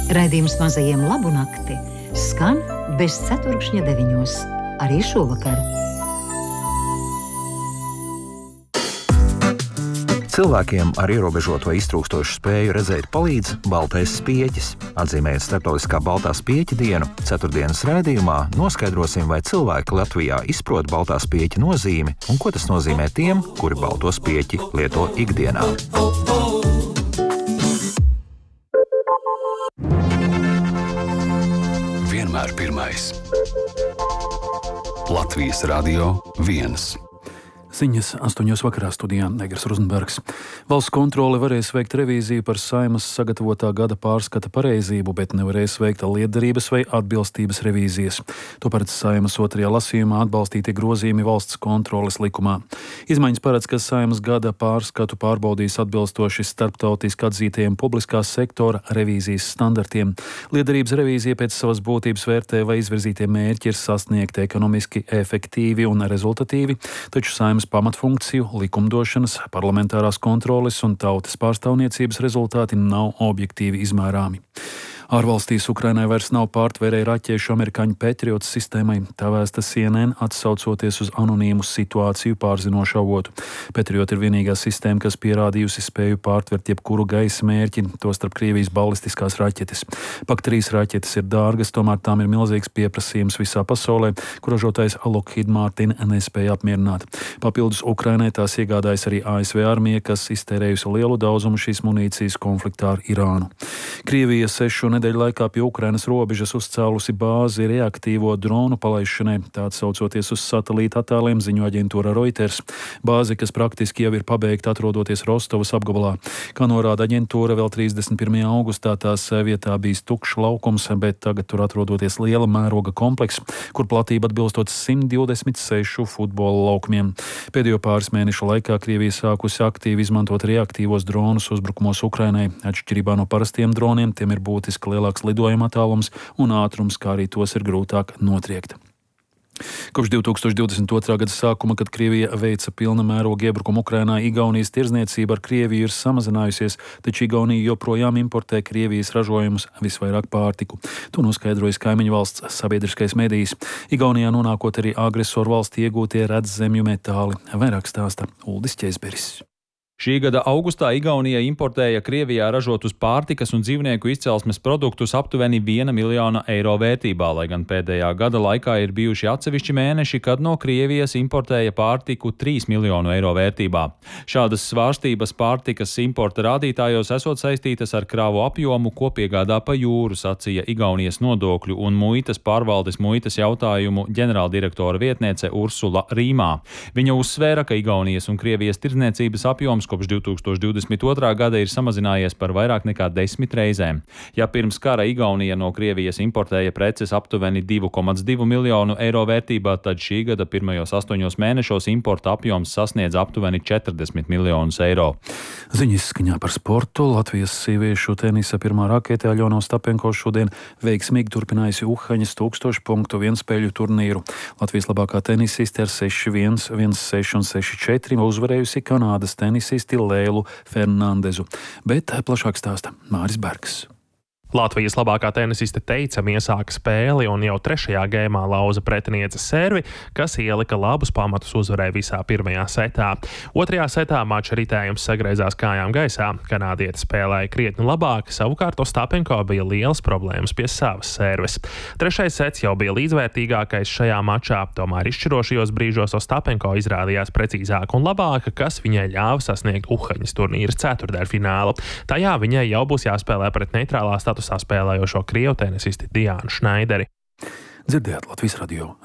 Raidījums Mazajiem labu nakti skan bez ceturkšņa 9. Arī šovakar. Cilvēkiem ar ierobežoto iztrūkstošu spēju redzēt palīdz baltais spieķis. Atzīmējot Starptautiskā baltā spieķa dienu, ceturtdienas raidījumā noskaidrosim, vai cilvēki Latvijā izprot baltā spieķa nozīmi un ko tas nozīmē tiem, kuri balto spieķi lieto ikdienā. Vienmēr pirmais. Latvijas Radio 1. Ziņas 8. vakarā studijā Negras Rozenbergs. Valsts kontrole varēs veikt revīziju par Saeimas sagatavotā gada pārskata pareizību, bet nevarēs veikt lietderības vai atbilstības revīzijas. To paredz Saeimas 2. lasījumā atbalstītie grozījumi valsts kontroles likumā. Izmaiņas paredz, ka Saeimas gada pārskatu pārbaudīs atbilstoši starptautiski atzītajiem publiskā sektora revīzijas standartiem. Lietderības revīzija pēc savas būtības vērtē, vai izvirzītie mērķi ir sasniegti ekonomiski efektīvi un rezultatīvi, taču Saeimas pamatfunkciju, likumdošanas, parlamentārās kontroles un tautas pārstāvniecības rezultāti nav objektīvi izmērāmi. Ārvalstīs Ukrainai vairs nav pārtvērēja raķešu amerikāņu Patriot sistēmai, tā vēsta CNN, atsaucoties uz anonīmu situāciju pārzinošu avotu. Patriot ir vienīgā sistēma, kas pierādījusi spēju pārtvert jebkuru gaisa mērķi, tostarp Krievijas balistiskās raķetes. PAK-3 raķetes ir dārgas, tomēr tām ir milzīgs pieprasījums visā pasaulē, kur ražotājs Lockheed Martin nespēja apmierināt. Papildus Ukrainai tās iegādājas arī ASV armija, kas iztērējusi lielu daudzumu šīs munīcijas konfliktā ar Irānu. Krievija 6 nedēļu laikā pie Ukrainas robežas uzcēlusi bāzi reaktīvo dronu palaišanai, tā atsaucoties uz satelīta attēliem, ziņo aģentūra Reuters. Bāzi, kas praktiski jau ir pabeigta, atrodoties Rostovas apgabalā. Kā norāda aģentūra, vēl 31. augustā tās vietā bijis tukšs laukums, bet tagad tur atrodoties liela mēroga kompleks, kur platība atbilstot 126 futbola laukumiem. Pēdējo pāris mēnešu laikā Krievija sākusi aktīvi izmantot reaktīvos dronus uzbrukumos Ukrainai. Atšķirībā no parastiem droniem, tiem ir būtiski lielāks lidojuma attālums un ātrums, kā arī tos ir grūtāk notriekt. Kopš 2022. gada sākuma, kad Krievija veica pilna mēroga iebrukumu Ukrainā, Igaunijas tirdzniecība ar Krieviju ir samazinājusies, taču Igaunija joprojām importē Krievijas ražojumus, visvairāk pārtiku. To noskaidrojas kaimiņu valsts sabiedriskais medijs. Igaunijā nonākot arī agresoru valsti iegūtie redzemju metāli. Vairāk stāsta Uldis Ķezberis. Šī gada augustā Igaunija importēja Krievijā ražotus pārtikas un dzīvnieku izcelsmes produktus aptuveni 1 miljona eiro vērtībā, lai gan pēdējā gada laikā ir bijuši atsevišķi mēneši, kad no Krievijas importēja pārtiku 3 miljonu eiro vērtībā. Šādas svārstības pārtikas importa rādītājos esot saistītas ar kravu apjomu, ko piegādā pa jūru, sacīja Igaunijas nodokļu un muitas pārvaldes muitas jautājumu ģenerāldirektora vietniece Ursula Rīmā. Viņa uzsvēra, ka Igaunijas un Krievijas tirdzniecības apjoms kopš 2022. gada ir samazinājies par vairāk nekā 10 reizēm. Ja pirms kara Igaunija no Krievijas importēja preces aptuveni 2,2 miljonu eiro vērtībā, tad šī gada pirmajos 8 mēnešos importa apjoms sasniedz aptuveni 40 miljonus eiro. Ziņas skaņā par sportu. Latvijas sieviešu tenisa pirmā rakete Aļona Ostapenko šodien veiksmīgi turpinājusi Uhaņas 1000 punktu vienspēļu turnīru. Latvijas labākā tenisiste ar 6-1, 1-6 un 6-4 uzvarējusi Kanādas tenisisti Lēlu Fernandezu, bet plašāk stāsta Māris Bergs. Latvijas labākā tenisiste teicami iesāka spēli un jau 3. gēmā lauza pretinieces servi, kas ielika labus pamatus uzvarē visā pirmajā setā. 2. setā mača ritējums sagriezās kājām gaisā. Kanādiete spēlēja krietni labāk, savukārt Ostapenko bija lielas problēmas pie savas serves. 3. sets jau bija līdzvērtīgākais šajā mačā, tomēr izšķirošajos brīžos Ostapenko izrādījās precīzāka un labāka, kas viņai ļāva sasniegt Uhaņas turnīra ceturtdaļfinālu. Tajā viņai jau būs jāspēlē pret neitrālā statusā spēlējošo krievu tenisisti Diānu Šnaideri. Dzirdējāt Latvijas radio